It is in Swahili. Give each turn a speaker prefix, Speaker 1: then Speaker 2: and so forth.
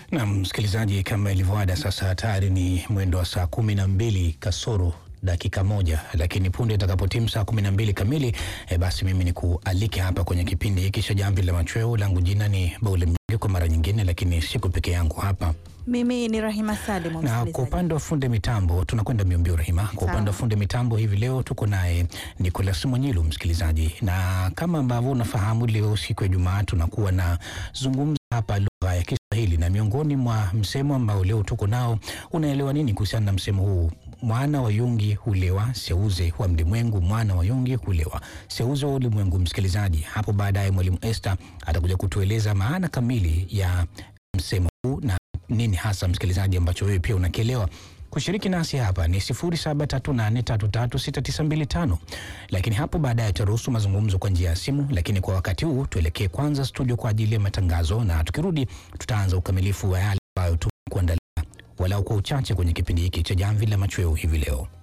Speaker 1: Na msikilizaji, kama ilivyoada, sasa tayari ni mwendo wa saa 12 kasoro dakika moja, lakini punde itakapotimu saa 12 kamili basi mimi ni kualike hapa kwenye kipindi hiki cha Jamvi la Machweo. Langu jina ni Baule Mjige kwa mara nyingine, lakini siku peke yangu hapa.
Speaker 2: Mimi ni Rahima Salim.
Speaker 1: Na kwa upande wa funde mitambo tunakwenda mbio Rahima. Kwa upande wa funde mitambo hivi leo tuko naye Nicholas Mwanyilu msikilizaji. Na kama ambavyo unafahamu, leo siku ya Jumaa tunakuwa na zungumza hapa lugha ya Kiswahili, na miongoni mwa msemo ambao leo tuko nao, unaelewa nini kuhusiana na msemo huu? Mwana wa yungi hulewa seuze wa mlimwengu, mwana wa yungi hulewa seuze wa ulimwengu. Msikilizaji, hapo baadaye mwalimu Esther atakuja kutueleza maana kamili ya msemo huu na nini hasa msikilizaji ambacho wewe pia unakielewa. Kushiriki nasi hapa ni 0738336925, lakini hapo baadaye tutaruhusu mazungumzo kwa njia ya simu. Lakini kwa wakati huu tuelekee kwanza studio kwa ajili ya matangazo, na tukirudi tutaanza ukamilifu wa yale ambayo tumekuandalia walau kwa uchache kwenye kipindi hiki cha Jamvi la Machweo hivi leo.